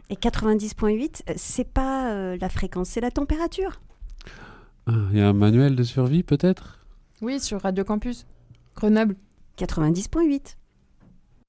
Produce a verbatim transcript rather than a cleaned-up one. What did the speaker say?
Et quatre-vingt-dix virgule huit, c'est pas euh, la fréquence, c'est la température. Il ah, y a un manuel de survie peut-être ? Oui, sur Radio Campus. Grenoble. quatre-vingt-dix virgule huit.